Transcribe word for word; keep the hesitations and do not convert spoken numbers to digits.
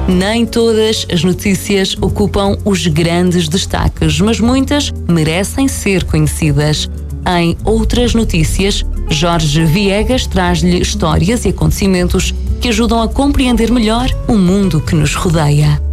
Nem todas as notícias ocupam os grandes destaques, mas muitas merecem ser conhecidas. Em Outras Notícias, Jorge Viegas traz-lhe histórias e acontecimentos que ajudam a compreender melhor o mundo que nos rodeia.